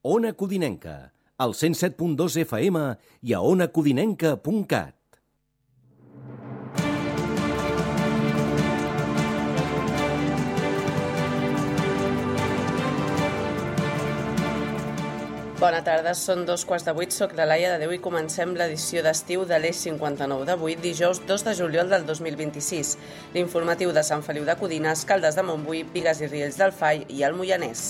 Ona Codinenca, al 107.2 FM i a onacodinenca.cat. Bona tarda, són 7:15, soc la Laia de Déu i comencem l'edició d'estiu de l'Eix 59 d'avui, dijous 2 de juliol del 2026. L'informatiu de Sant Feliu de Codines, Caldes de Montbui, Bigues i Riells del Fai i el Moianès.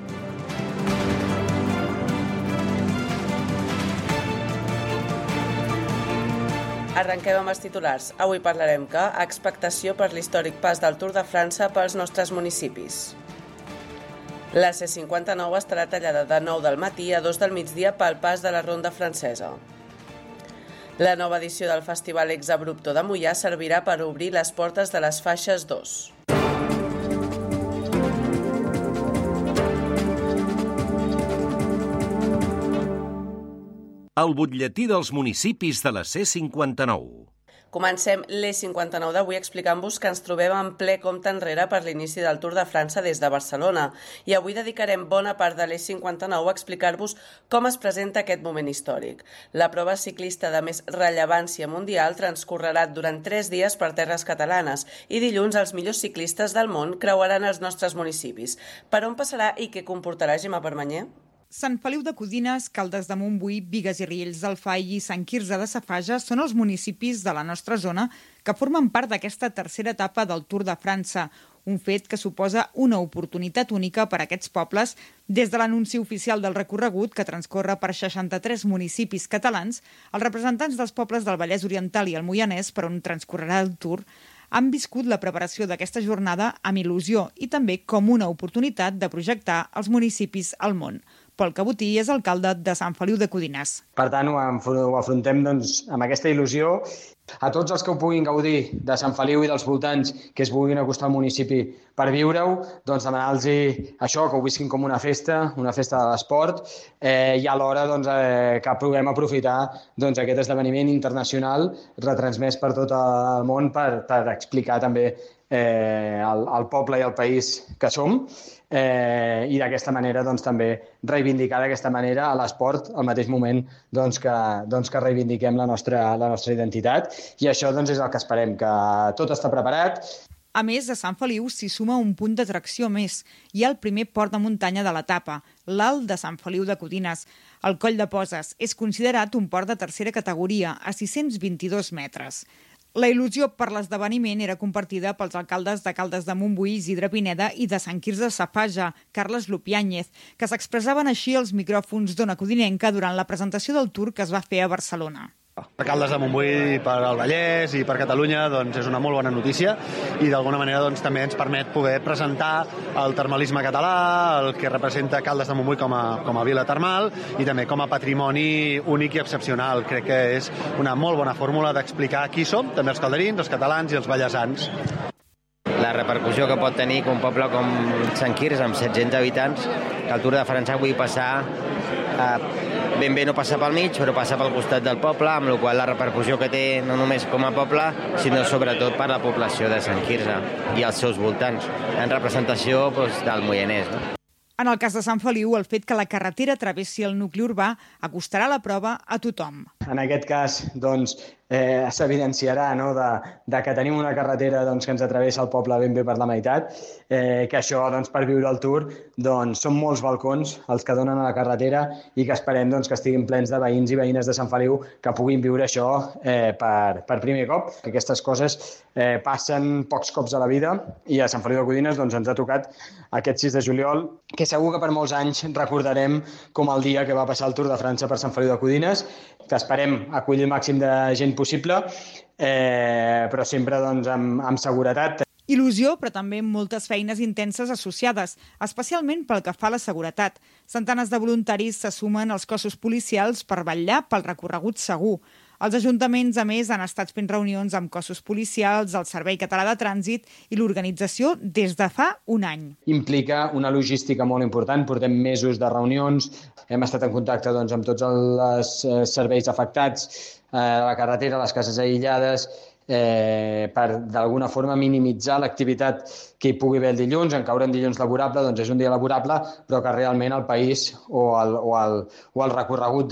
Arrenquem amb els titulars. Avui parlarem que expectació per l'històric pas del Tour de França pels nostres municipis. La C59 estarà tallada de 9 del matí a 2 del migdia pel pas de la Ronda Francesa. La nova edició del Festival Ex Abrupto de Moià servirà per obrir les portes de les faixes 2. El butlletí dels municipis de la C59. Comencem l'E59 d'avui explicant-vos que ens trobem en ple compte enrere per l'inici del Tour de França des de Barcelona i avui dedicarem bona part de l'E59 a explicar-vos com es presenta aquest moment històric. La prova ciclista de més rellevància mundial transcorrerà durant 3 dies per terres catalanes i dilluns els millors ciclistes del món creuaran els nostres municipis. Per on passarà i què comportarà, Gemma Permanyer? Sant Feliu de Codines, Caldes de Montbui, Bigues i Riells del Fai i Sant Quirze de Safaja són els municipis de la nostra zona que formen part d'aquesta tercera etapa del Tour de França, un fet que suposa una oportunitat única per a aquests pobles. Des de l'anunci oficial del recorregut, que transcorre per 63 municipis catalans, els representants dels pobles del Vallès Oriental i el Moianès, per on transcorrerà el Tour, han viscut la preparació d'aquesta jornada amb il·lusió i també com una oportunitat de projectar els municipis al món. Pol Cabotí és alcalde de Sant Feliu de Codines. Per tant, ho afrontem amb aquesta il·lusió. A tots els que ho puguin gaudir de Sant Feliu i dels voltants, que es vulguin acostar al municipi per viure-ho, demanar-los això, que ho visquin com una festa de l'esport, i alhora que puguem aprofitar aquest esdeveniment internacional retransmès per tot el món per explicar també al poble i al país que som, i d'aquesta manera també reivindicar d'aquesta manera a l'esport al mateix moment que reivindiquem la nostra identitat, i això és el que esperem, que tot està preparat. A més, a Sant Feliu s'hi suma un punt d'atracció més. Hi ha el primer port de muntanya de l'etapa, l'Alt de Sant Feliu de Codines. El Coll de Poses és considerat un port de tercera categoria, a 622 metres. La il·lusió per l'esdeveniment era compartida pels alcaldes de Caldes de Montbui, Isidre Pineda, i de Sant Quirze de Safaja, Carles Lupiáñez, que s'expressaven així als micròfons d'Ona Codinenca durant la presentació del Tour que es va fer a Barcelona. Per Caldes de Montbui, per al Vallès i per Catalunya és una molt bona notícia i d'alguna manera també ens permet poder presentar el termalisme català, el que representa Caldes de Montbui com a vila termal i també com a patrimoni únic i excepcional. Crec que és una molt bona fórmula d'explicar qui som, també els calderins, els catalans i els vallesans. La repercussió que pot tenir que un poble com Sant Quirze, amb 700 habitants, que el Tour de França vull passar ben bé no passa pel mig, però passa pel costat del poble, amb la qual la repercussió que té no només com a poble, sinó sobretot per la població de Sant Quirze i els seus voltants, en representació del Moianès. En el cas de Sant Feliu, el fet que la carretera travessi el nucli urbà acostarà la prova a tothom. En aquest cas, s'evidenciarà que tenim una carretera que ens travessa el poble ben bé per la meitat, que això, per viure el Tour, són molts balcons els que donen a la carretera i que esperem que estiguin plens de veïns i veïnes de Sant Feliu que puguin viure això per primer cop. Aquestes coses passen pocs cops a la vida i a Sant Feliu de Codines ens ha tocat aquest 6 de juliol, que segur que per molts anys recordarem com el dia que va passar el Tour de França per Sant Feliu de Codines, que esperem acollir el màxim de gent possible, però sempre amb seguretat. Il·lusió, però també moltes feines intenses associades, especialment pel que fa a la seguretat. Centenars de voluntaris se sumen als cossos policials per vetllar pel recorregut segur. Els ajuntaments, a més, han estat fent reunions amb cossos policials, el Servei Català de Trànsit i l'organització des de fa un any. Implica una logística molt important, portem mesos de reunions, hem estat en contacte amb tots els serveis afectats, la carretera, les cases aïllades, per d'alguna forma minimitzar l'activitat que hi pugui haver el dilluns. En caure en dilluns laborable, doncs és un dia laborable, però que realment el país o el recorregut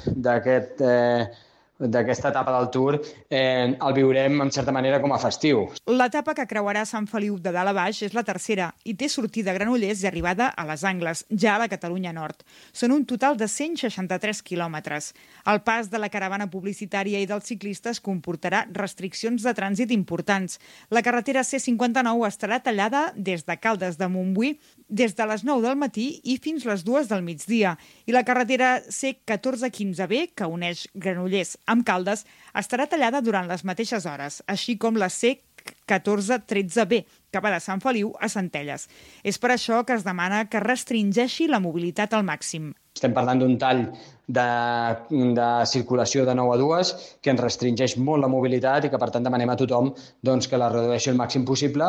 d'aquesta etapa del Tour el viurem, en certa manera, com a festiu. L'etapa que creuarà Sant Feliu de dalt a baix és la tercera i té sortida a Granollers i arribada a les Angles, ja a la Catalunya Nord. Són un total de 163 quilòmetres. El pas de la caravana publicitària i dels ciclistes comportarà restriccions de trànsit importants. La carretera C59 estarà tallada des de Caldes de Montbui des de les 9 del matí i fins les 2 del migdia. I la carretera C1415B, que uneix Granollers amb Caldes, estarà tallada durant les mateixes hores, així com la C1413B, que va de Sant Feliu a Centelles. És per això que es demana que restringeixi la mobilitat al màxim. Estem parlant d'un tall de circulació de 9 a 2 que ens restringeix molt la mobilitat i que, per tant, demanem a tothom que la redueixi el màxim possible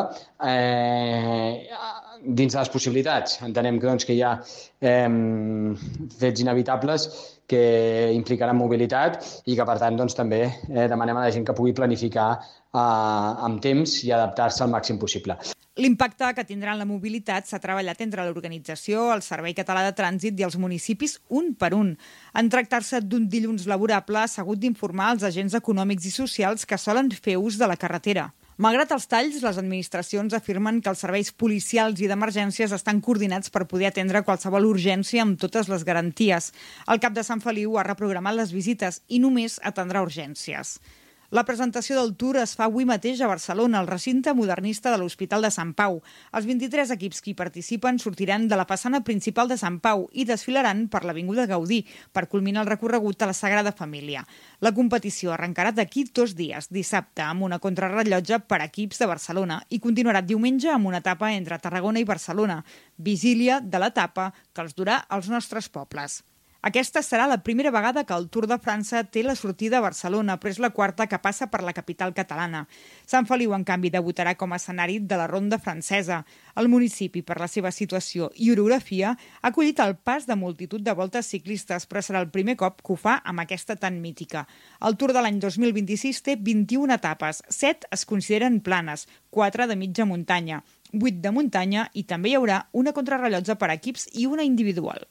dins de les possibilitats. Entenem que hi ha fets inevitables que implicaran mobilitat i que, per tant, també demanem a la gent que pugui planificar amb temps i adaptar-se al màxim possible. L'impacte que tindrà en la mobilitat s'ha treballat entre l'organització, el Servei Català de Trànsit i els municipis un per un. En tractar-se d'un dilluns laborable, s'ha hagut d'informar els agents econòmics i socials que solen fer ús de la carretera. Malgrat els talls, les administracions afirmen que els serveis policials i d'emergències estan coordinats per poder atendre qualsevol urgència amb totes les garanties. El cap de Sant Feliu ha reprogramat les visites i només atendrà urgències. La presentació del Tour es fa avui mateix a Barcelona, al recinte modernista de l'Hospital de Sant Pau. Els 23 equips que hi participen sortiran de la façana principal de Sant Pau i desfilaran per l'Avinguda Gaudí per culminar el recorregut a la Sagrada Família. La competició arrencarà d'aquí 2 dies, dissabte amb una contrarrellotge per equips de Barcelona i continuarà diumenge amb una etapa entre Tarragona i Barcelona, vigília de l'etapa que els durà als nostres pobles. Aquesta serà la primera vegada que el Tour de França té la sortida a Barcelona, però és la quarta que passa per la capital catalana. Sant Feliu, en canvi, debutarà com a escenari de la ronda francesa. El municipi, per la seva situació i orografia, ha acollit el pas de multitud de voltes ciclistes, però serà el primer cop que ho fa amb aquesta tan mítica. El Tour de l'any 2026 té 21 etapes, 7 es consideren planes, 4 de mitja muntanya, 8 de muntanya i també hi haurà una contrarrellotge per equips i una individual.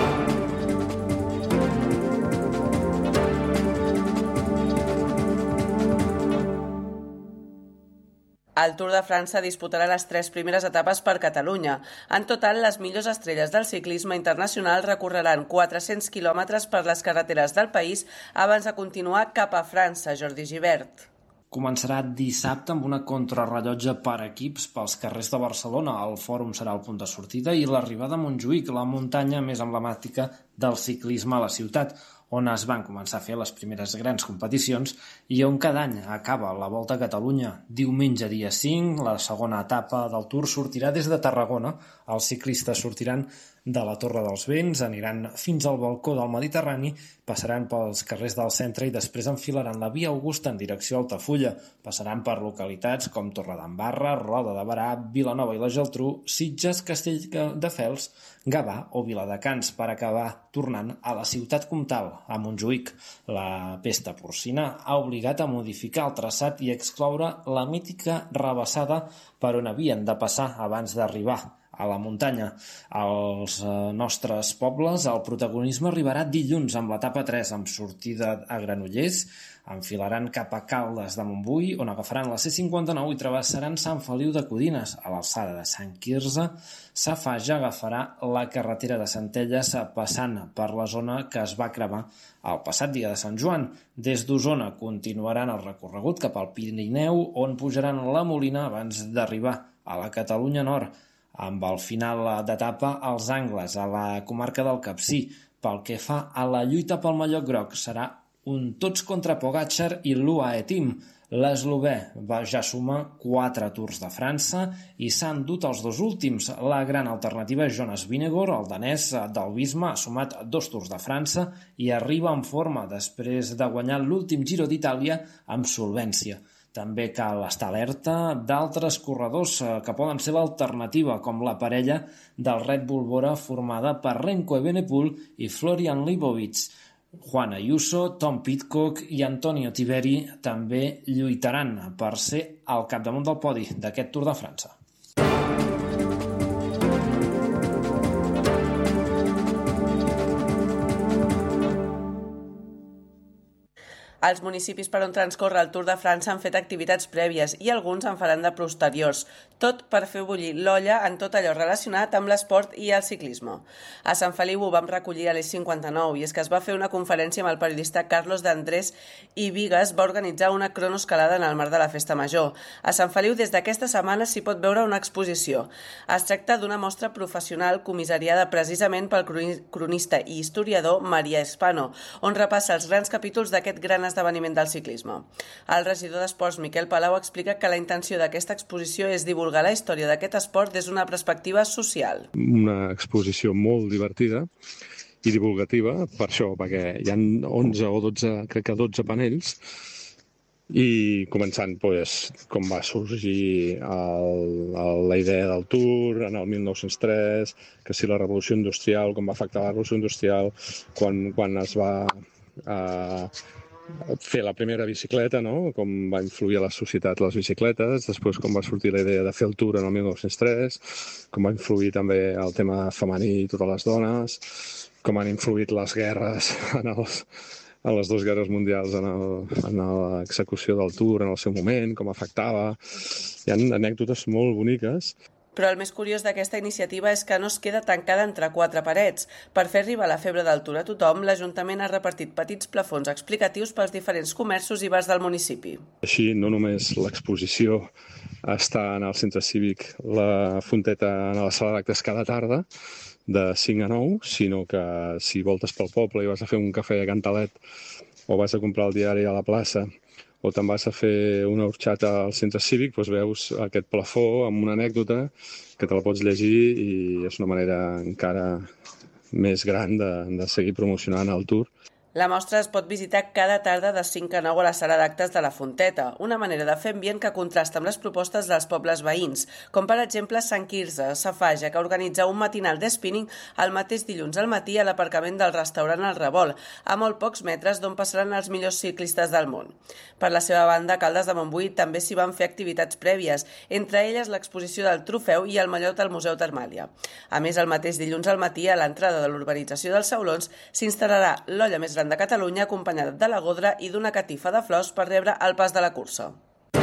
El Tour de França disputarà les 3 primeres etapes per Catalunya. En total, les millors estrelles del ciclisme internacional recorreran 400 quilòmetres per les carreteres del país abans de continuar cap a França, Jordi Gibert. Començarà dissabte amb una contrarrellotge per equips pels carrers de Barcelona. El fòrum serà el punt de sortida i l'arribada a Montjuïc, la muntanya més emblemàtica del ciclisme a la ciutat, on es van començar a fer les primeres grans competicions i on cada any acaba la Volta a Catalunya. Diumenge, dia 5, la segona etapa del Tour sortirà des de Tarragona. Els ciclistes sortiran de la Torre dels Vents, aniran fins al balcó del Mediterrani, passaran pels carrers del centre i després enfilaran la Via Augusta en direcció a Altafulla. Passaran per localitats com Torredembarra, Roda de Berà, Vilanova i la Geltrú, Sitges, Castelldefels, Gavà o Viladecans, per acabar tornant a la ciutat comtal, a Montjuïc. La pesta porcina ha obligat a modificar el traçat i excloure la mítica rebassada per on havien de passar abans d'arribar a la muntanya. Als nostres pobles el protagonisme arribarà dilluns amb l'etapa 3 amb sortida a Granollers, enfilaran cap a Caldes de Montbui, on agafaran la C59 i travessaran Sant Feliu de Codines. A l'alçada de Sant Quirze, Safaja agafarà la carretera de Centelles passant per la zona que es va cremar el passat dia de Sant Joan. Des d'Osona continuaran el recorregut cap al Pirineu, on pujaran a la Molina abans d'arribar a la Catalunya Nord, amb el final d'etapa als Angles, a la comarca del Capcir. Pel que fa a la lluita pel mallot groc, serà un tots contra Pogačar i l'UAE Team. L'eslovè ja suma 4 Tours de França i s'ha endut els 2 últims. La gran alternativa és Jonas Vingegaard, el danès del Visma, ha sumat 2 Tours de França i arriba en forma després de guanyar l'últim Giro d'Itàlia amb solvència. També cal estar alerta d'altres corredors que poden ser l'alternativa, com la parella del Red Bull Bora formada per Remco Evenepoel i Florian Leibowitz. Juan Ayuso, Tom Pidcock i Antonio Tiberi també lluitaran per ser al capdamunt del podi d'aquest Tour de França. Els municipis per on transcorre el Tour de França han fet activitats prèvies i alguns en faran de posteriors, tot per fer bullir l'olla en tot allò relacionat amb l'esport i el ciclisme. A Sant Feliu ho vam recollir a l'E59 i és que es va fer una conferència amb el periodista Carlos d'Andrés i Vigues va organitzar una cronoescalada en el marc de la Festa Major. A Sant Feliu des d'aquesta setmana s'hi pot veure una exposició. Es tracta d'una mostra professional comissariada precisament pel cronista i historiador Maria Espano, on repassa els grans capítols d'aquest gran esdeveniment del ciclisme. El regidor d'Esports, Miquel Palau, explica que la intenció d'aquesta exposició és divulgar la història d'aquest esport des d'una perspectiva social. Una exposició molt divertida i divulgativa, per això, perquè hi ha 11 o 12, crec que 12 panells, i començant com va sorgir la idea del Tour en el 1903, que si la revolució industrial, com va afectar la revolució industrial, quan es va fer la primera bicicleta, no? Com va influir a la societat les bicicletes, després com va sortir la idea de fer el Tour en el 1903, com va influir també el tema femení i totes les dones, com han influït les guerres en les dues guerres mundials en l'execució del Tour en el seu moment, com afectava. Hi ha anècdotes molt boniques. Però el més curiós d'aquesta iniciativa és que no es queda tancada entre quatre parets. Per fer arribar la febre del Tour a tothom, l'Ajuntament ha repartit petits plafons explicatius pels diferents comerços i bars del municipi. Així, no només l'exposició està en el centre cívic, la Fonteta en la sala d'actes cada tarda, de 5 a 9, sinó que si voltes pel poble i vas a fer un cafè a Cantalet o vas a comprar el diari a la plaça o te'n vas a fer una horxata al centre cívic, doncs veus aquest plafó amb una anècdota que te la pots llegir i és una manera encara més gran de seguir promocionant el Tour. La mostra es pot visitar cada tarda de 5 a 9 a la sala d'actes de la Fonteta, una manera de fer ambient que contrasta amb les propostes dels pobles veïns, com per exemple Sant Quirze, Safaja, que organitza un matinal d'espinning el mateix dilluns al matí a l'aparcament del restaurant El Revolt, a molt pocs metres d'on passaran els millors ciclistes del món. Per la seva banda, Caldes de Montbui també s'hi van fer activitats prèvies, entre elles l'exposició del Trofeu i el Mallot al Museu Termàlia. A més, el mateix dilluns al matí, a l'entrada de l'urbanització dels Saulons, s'instal·larà l'olla més gran de Catalunya acompanyada de la godra i d'una catifa de flors per rebre el pas de la cursa.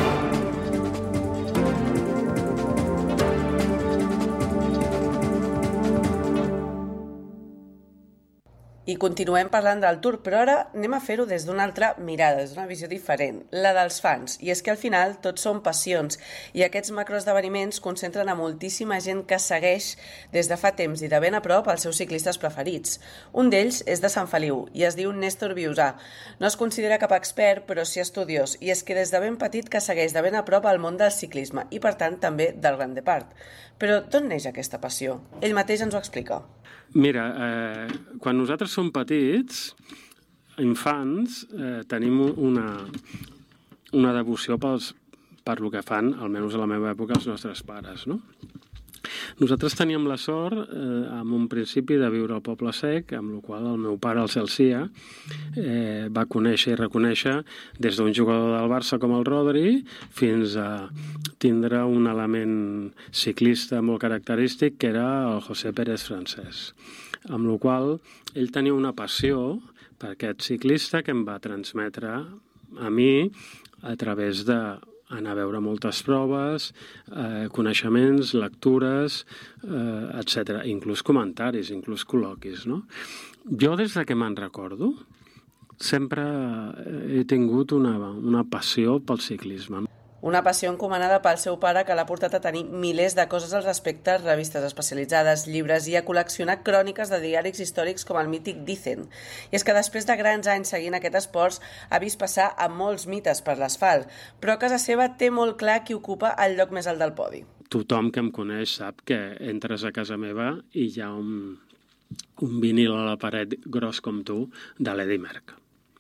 I continuem parlant del Tour, però ara anem a fer-ho des d'una altra mirada, des d'una visió diferent, la dels fans. I és que al final tots són passions i aquests macroesdeveniments concentren a moltíssima gent que segueix des de fa temps i de ben a prop els seus ciclistes preferits. Un d'ells és de Sant Feliu i es diu Néstor Viusà. No es considera cap expert, però sí estudiós, i és que des de ben petit que segueix de ben a prop el món del ciclisme i, per tant, també del Grand Depart. Però d'on neix aquesta passió? Ell mateix ens ho explica. Mira, quan nosaltres som petits, infants, tenim una devoció per lo que fan, almenys a la meva època, els nostres pares, no? Nosaltres teníem la sort, en un principi, de viure al Poble Sec, amb la qual el meu pare, el Celsia, va conèixer i reconèixer des d'un jugador del Barça com el Rodri fins a tindre un element ciclista molt característic que era el José Pérez francès. Amb la qual ell tenia una passió per aquest ciclista que em va transmetre a mi a través de anar a veure moltes proves, coneixements, lectures, etc. Inclús comentaris, inclús col·loquis, no? Jo, des de que me'n recordo, sempre he tingut una passió pel ciclisme. Una passió encomanada pel seu pare que l'ha portat a tenir milers de coses al respecte, revistes especialitzades, llibres i a col·leccionar cròniques de diaris històrics com el mític Dicen. I és que després de grans anys seguint aquest esport ha vist passar a molts mites per l'asfalt, però a casa seva té molt clar qui ocupa el lloc més alt del podi. Tothom que em coneix sap que entres a casa meva i hi ha un vinil a la paret gros com tu de l'Eddie Merckx.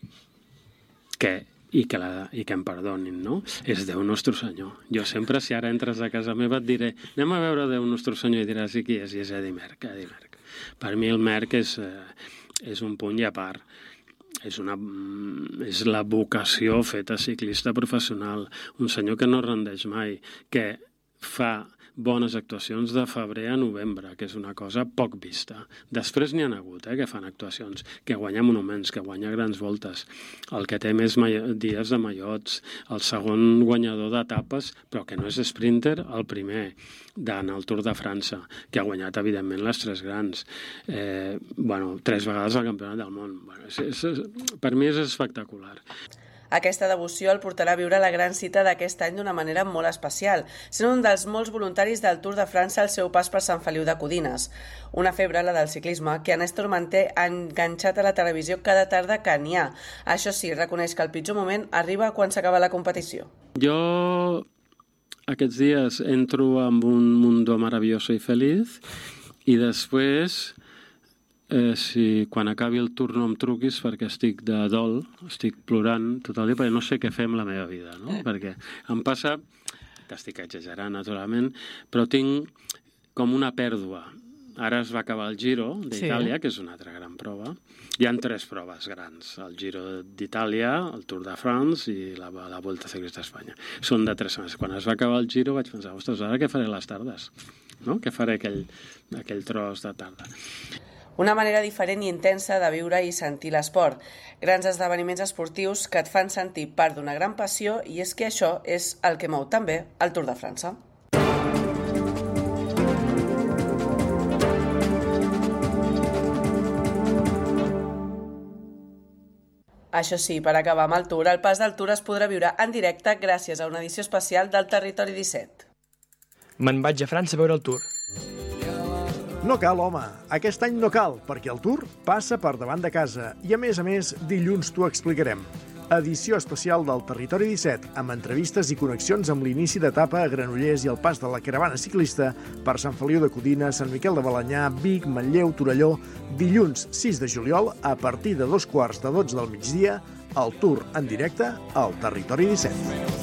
I que em perdonin, no? És Déu Nostre Senyor. Jo sempre, si ara entres a casa meva, et diré anem a veure Déu Nostre Senyor i diràs qui és, i és Eddie Merckx. Per mi el Merckx és un punt i a part. és la vocació feta ciclista professional. Un senyor que no rendeix mai, que fa bones actuacions de febrer a novembre, que és una cosa poc vista. Després n'hi ha hagut, que fan actuacions, que guanya monuments, que guanya grans voltes. El que té més dies de mallots, el segon guanyador d'etapes, però que no és sprinter, el primer en el Tour de França, que ha guanyat, evidentment, les 3 grans. 3 vegades al Campionat del Món. Per mi és espectacular. Aquesta devoció el portarà a viure la gran cita d'aquest any d'una manera molt especial, sent un dels molts voluntaris del Tour de França al seu pas per Sant Feliu de Codines. Una febre, la del ciclisme, que Néstor manté enganxat a la televisió cada tarda que n'hi ha. Això sí, reconeix que el pitjor moment arriba quan s'acaba la competició. Jo aquests dies entro en un mundo maravilloso i feliç i després... si quan acabi el Tour no em truquis perquè estic de dol, estic plorant tot el dia perquè no sé què fer amb la meva vida, no? Perquè em passa, que estic exagerant naturalment, però tinc com una pèrdua. Ara es va acabar el Giro d'Itàlia, que és una altra gran prova. Hi ha 3 proves grans, el Giro d'Itàlia, el Tour de France i la Volta Ciclista a Espanya. Són de 3 setmanes. Quan es va acabar el Giro vaig pensar, ostres, ara què faré a les tardes? No? Què faré aquell tros de tarda? Una manera diferent i intensa de viure i sentir l'esport. Grans esdeveniments esportius que et fan sentir part d'una gran passió i és que això és el que mou també el Tour de França. Això sí, per acabar amb el Tour, el pas del Tour es podrà viure en directe gràcies a una edició especial del Territori 17. Me'n vaig a França a veure el Tour. No cal, home. Aquest any no cal, perquè el Tour passa per davant de casa. I a més, dilluns t'ho explicarem. Edició especial del Territori 17, amb entrevistes i connexions amb l'inici d'etapa a Granollers i el pas de la caravana ciclista per Sant Feliu de Codines, Sant Miquel de Balenyà, Vic, Manlleu, Torelló. Dilluns 6 de juliol, a partir de 2:15 del migdia, el Tour en directe al Territori 17.